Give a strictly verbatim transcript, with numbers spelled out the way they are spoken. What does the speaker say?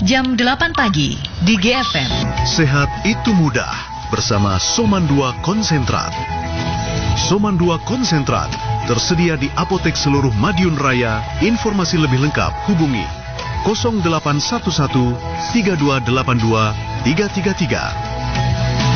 jam delapan pagi di G F M. Sehat itu mudah bersama Soman dua Konsentrat. Soman dua Konsentrat tersedia di apotek seluruh Madiun Raya. Informasi lebih lengkap hubungi nol delapan satu satu tiga dua delapan dua tiga tiga tiga.